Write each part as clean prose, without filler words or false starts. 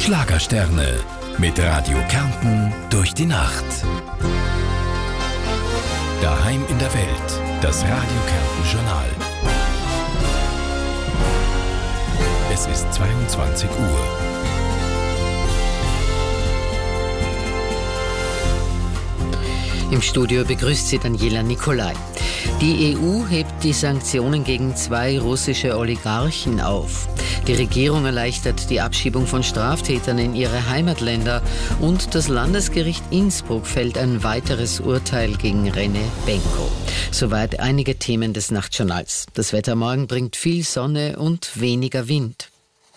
Schlagersterne mit Radio Kärnten durch die Nacht. Daheim in der Welt, das Radio Kärnten Journal. Es ist 22 Uhr. Im Studio begrüßt sie Daniela Nicolai. Die EU hebt die Sanktionen gegen 2 russische Oligarchen auf. Die Regierung erleichtert die Abschiebung von Straftätern in ihre Heimatländer und das Landesgericht Innsbruck fällt ein weiteres Urteil gegen René Benko. Soweit einige Themen des Nachtjournals. Das Wetter morgen bringt viel Sonne und weniger Wind.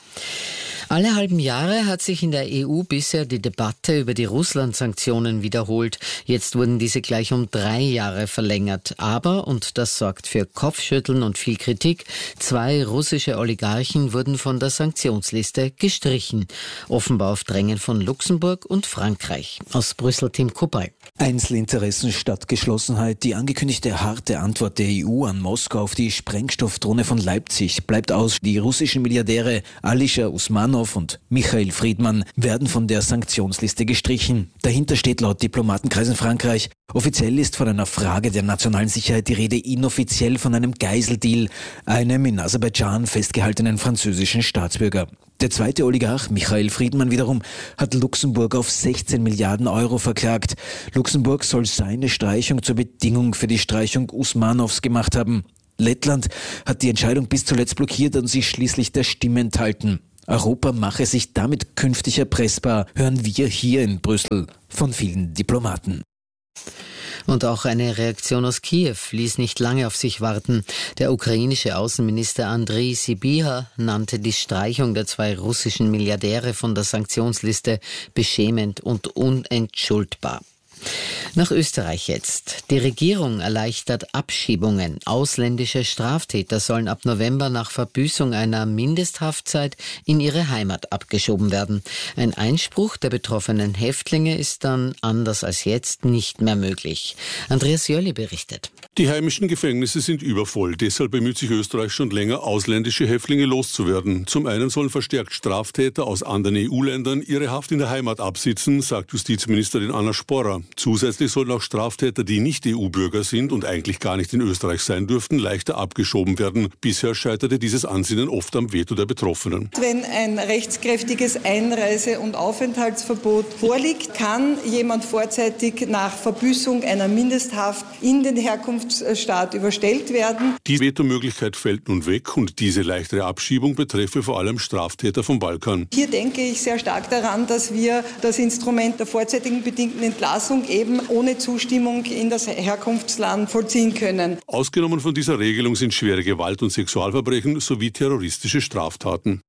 Alle halben Jahre hat sich in der EU bisher die Debatte über die Russland-Sanktionen wiederholt. Jetzt wurden diese gleich um 3 Jahre verlängert. Aber, und das sorgt für Kopfschütteln und viel Kritik, 2 russische Oligarchen wurden von der Sanktionsliste gestrichen. Offenbar auf Drängen von Luxemburg und Frankreich. Aus Brüssel Tim Kubal. Einzelinteressen statt Geschlossenheit. Die angekündigte harte Antwort der EU an Moskau auf die Sprengstoffdrohne von Leipzig bleibt aus. Die russischen Milliardäre Alisher Usmanov und Michael Friedmann werden von der Sanktionsliste gestrichen. Dahinter steht laut Diplomatenkreisen Frankreich: offiziell ist von einer Frage der nationalen Sicherheit die Rede, inoffiziell von einem Geiseldeal, einem in Aserbaidschan festgehaltenen französischen Staatsbürger. Der zweite Oligarch, Michael Friedmann wiederum, hat Luxemburg auf 16 Milliarden Euro verklagt. Luxemburg soll seine Streichung zur Bedingung für die Streichung Usmanows gemacht haben. Lettland hat die Entscheidung bis zuletzt blockiert und sich schließlich der Stimme enthalten. Europa mache sich damit künftig erpressbar, hören wir hier in Brüssel von vielen Diplomaten. Und auch eine Reaktion aus Kiew ließ nicht lange auf sich warten. Der ukrainische Außenminister Andriy Sybiha nannte die Streichung der 2 russischen Milliardäre von der Sanktionsliste beschämend und unentschuldbar. Nach Österreich jetzt. Die Regierung erleichtert Abschiebungen. Ausländische Straftäter sollen ab November nach Verbüßung einer Mindesthaftzeit in ihre Heimat abgeschoben werden. Ein Einspruch der betroffenen Häftlinge ist dann, anders als jetzt, nicht mehr möglich. Andreas Jöli berichtet. Die heimischen Gefängnisse sind übervoll. Deshalb bemüht sich Österreich schon länger, ausländische Häftlinge loszuwerden. Zum einen sollen verstärkt Straftäter aus anderen EU-Ländern ihre Haft in der Heimat absitzen, sagt Justizministerin Anna Sporrer. Zusätzlich sollen auch Straftäter, die nicht EU-Bürger sind und eigentlich gar nicht in Österreich sein dürften, leichter abgeschoben werden. Bisher scheiterte dieses Ansinnen oft am Veto der Betroffenen. Wenn ein rechtskräftiges Einreise- und Aufenthaltsverbot vorliegt, kann jemand vorzeitig nach Verbüßung einer Mindesthaft in den Herkunftsstaat überstellt werden. Die Vetomöglichkeit fällt nun weg und diese leichtere Abschiebung betreffe vor allem Straftäter vom Balkan. Hier denke ich sehr stark daran, dass wir das Instrument der vorzeitigen bedingten Entlassung eben ohne Zustimmung in das Herkunftsland vollziehen können. Ausgenommen von dieser Regelung sind schwere Gewalt- und Sexualverbrechen sowie terroristische Straftaten.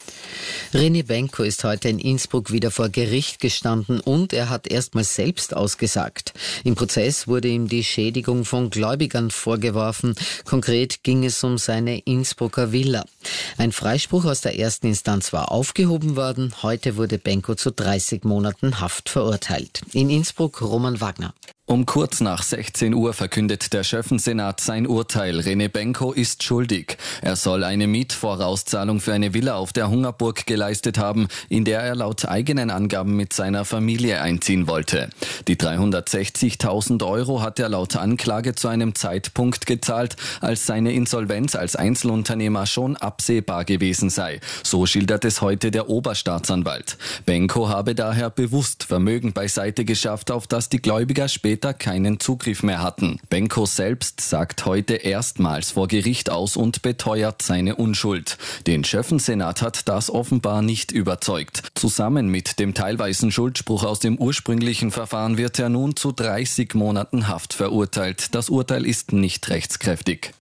René Benko ist heute in Innsbruck wieder vor Gericht gestanden und er hat erstmals selbst ausgesagt. Im Prozess wurde ihm die Schädigung von Gläubigern vorgeworfen. Konkret ging es um seine Innsbrucker Villa. Ein Freispruch aus der ersten Instanz war aufgehoben worden. Heute wurde Benko zu 30 Monaten Haft verurteilt. In Innsbruck Roman Wagner. Um kurz nach 16 Uhr verkündet der Schöffensenat sein Urteil. René Benko ist schuldig. Er soll eine Mietvorauszahlung für eine Villa auf der Hungerburg geleistet haben, in der er laut eigenen Angaben mit seiner Familie einziehen wollte. Die 360.000 Euro hat er laut Anklage zu einem Zeitpunkt gezahlt, als seine Insolvenz als Einzelunternehmer schon absehbar gewesen sei. So schildert es heute der Oberstaatsanwalt. Benko habe daher bewusst Vermögen beiseite geschafft, auf das die Gläubiger später keinen Zugriff mehr hatten. Benko selbst sagt heute erstmals vor Gericht aus und beteuert seine Unschuld. Den Schöffensenat hat das offenbar nicht überzeugt. Zusammen mit dem teilweisen Schuldspruch aus dem ursprünglichen Verfahren wird er nun zu 30 Monaten Haft verurteilt. Das Urteil ist nicht rechtskräftig.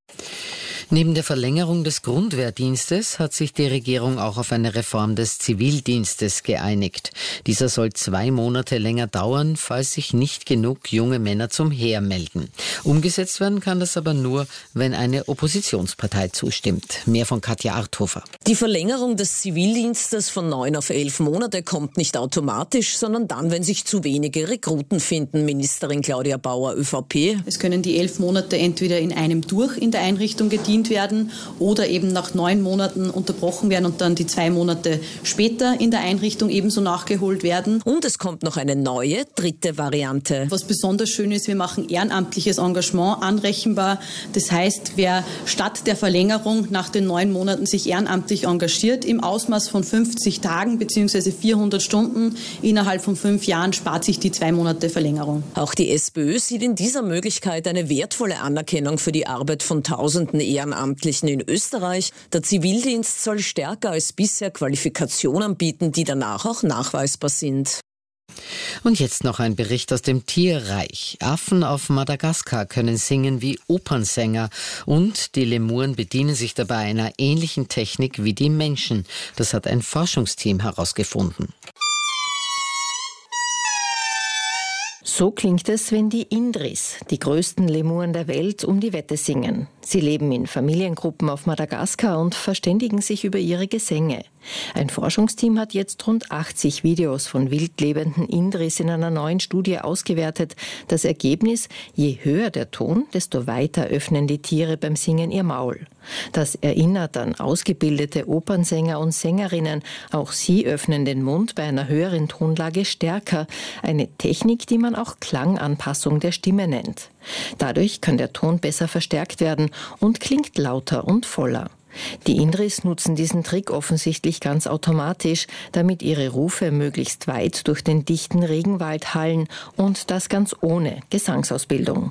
Neben der Verlängerung des Grundwehrdienstes hat sich die Regierung auch auf eine Reform des Zivildienstes geeinigt. Dieser soll 2 Monate länger dauern, falls sich nicht genug junge Männer zum Heer melden. Umgesetzt werden kann das aber nur, wenn eine Oppositionspartei zustimmt. Mehr von Katja Arthofer. Die Verlängerung des Zivildienstes von 9 auf 11 Monate kommt nicht automatisch, sondern dann, wenn sich zu wenige Rekruten finden. Ministerin Claudia Bauer, ÖVP. Es können die 11 Monate entweder in einem durch in der Einrichtung gedient bedient werden oder eben nach 9 Monaten unterbrochen werden und dann die 2 Monate später in der Einrichtung ebenso nachgeholt werden. Und es kommt noch eine neue, 3. Variante. Was besonders schön ist, wir machen ehrenamtliches Engagement anrechenbar. Das heißt, wer statt der Verlängerung nach den 9 Monaten sich ehrenamtlich engagiert, im Ausmaß von 50 Tagen bzw. 400 Stunden innerhalb von 5 Jahren, spart sich die 2 Monate Verlängerung. Auch die SPÖ sieht in dieser Möglichkeit eine wertvolle Anerkennung für die Arbeit von Tausenden Ehrenamtlichen in Österreich. Der Zivildienst soll stärker als bisher Qualifikationen bieten, die danach auch nachweisbar sind. Und jetzt noch ein Bericht aus dem Tierreich. Affen auf Madagaskar können singen wie Opernsänger und die Lemuren bedienen sich dabei einer ähnlichen Technik wie die Menschen. Das hat ein Forschungsteam herausgefunden. So klingt es, wenn die Indris, die größten Lemuren der Welt, um die Wette singen. Sie leben in Familiengruppen auf Madagaskar und verständigen sich über ihre Gesänge. Ein Forschungsteam hat jetzt rund 80 Videos von wildlebenden Indris in einer neuen Studie ausgewertet. Das Ergebnis: je höher der Ton, desto weiter öffnen die Tiere beim Singen ihr Maul. Das erinnert an ausgebildete Opernsänger und Sängerinnen. Auch sie öffnen den Mund bei einer höheren Tonlage stärker. Eine Technik, die man auch Klanganpassung der Stimme nennt. Dadurch kann der Ton besser verstärkt werden und klingt lauter und voller. Die Indris nutzen diesen Trick offensichtlich ganz automatisch, damit ihre Rufe möglichst weit durch den dichten Regenwald hallen, und das ganz ohne Gesangsausbildung.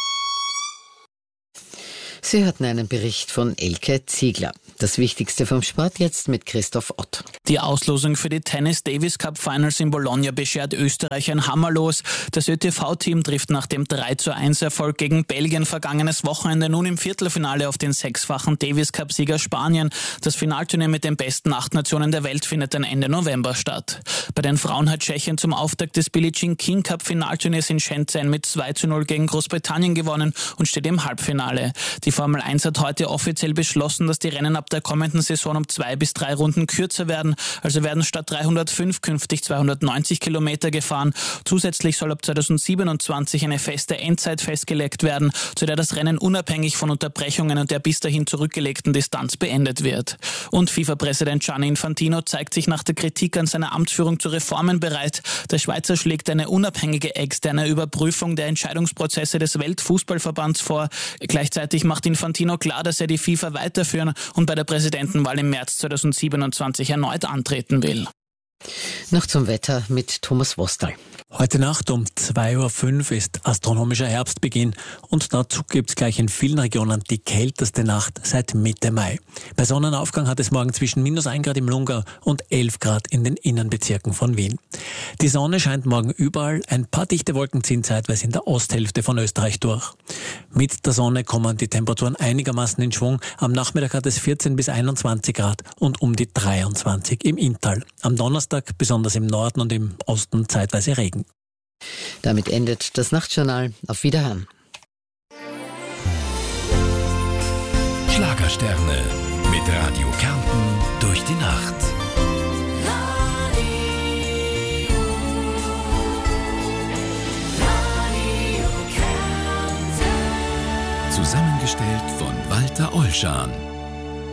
Sie hörten einen Bericht von Elke Ziegler. Das Wichtigste vom Sport jetzt mit Christoph Ott. Die Auslosung für die Tennis Davis Cup Finals in Bologna beschert Österreich ein Hammerlos. Das ÖTV-Team trifft nach dem 3:1 Erfolg gegen Belgien vergangenes Wochenende nun im Viertelfinale auf den 6-fachen Davis Cup-Sieger Spanien. Das Finalturnier mit den besten 8 Nationen der Welt findet dann Ende November statt. Bei den Frauen hat Tschechien zum Auftakt des Billie Jean King Cup Finalturniers in Shenzhen mit 2:0 gegen Großbritannien gewonnen und steht im Halbfinale. Die Formel 1 hat heute offiziell beschlossen, dass die Rennen ab der kommenden Saison um 2 bis 3 Runden kürzer werden. Also werden statt 305 künftig 290 Kilometer gefahren. Zusätzlich soll ab 2027 eine feste Endzeit festgelegt werden, zu der das Rennen unabhängig von Unterbrechungen und der bis dahin zurückgelegten Distanz beendet wird. Und FIFA-Präsident Gianni Infantino zeigt sich nach der Kritik an seiner Amtsführung zu Reformen bereit. Der Schweizer schlägt eine unabhängige externe Überprüfung der Entscheidungsprozesse des Weltfußballverbands vor. Gleichzeitig macht Infantino klar, dass er die FIFA weiterführen und bei der Präsidentenwahl im März 2027 erneut antreten will. Noch zum Wetter mit Thomas Wostal. Heute Nacht um 2:05 Uhr ist astronomischer Herbstbeginn und dazu gibt es gleich in vielen Regionen die kälteste Nacht seit Mitte Mai. Bei Sonnenaufgang hat es morgen zwischen -1 Grad im Lungau und 11 Grad in den Innenbezirken von Wien. Die Sonne scheint morgen überall, ein paar dichte Wolken ziehen zeitweise in der Osthälfte von Österreich durch. Mit der Sonne kommen die Temperaturen einigermaßen in Schwung. Am Nachmittag hat es 14 bis 21 Grad und um die 23 im Inntal. Am Donnerstag besonders im Norden und im Osten zeitweise Regen. Damit endet das Nachtjournal. Auf Wiederhören. Schlagersterne mit Radio Kärnten durch die Nacht. Zusammengestellt von Walter Olschan.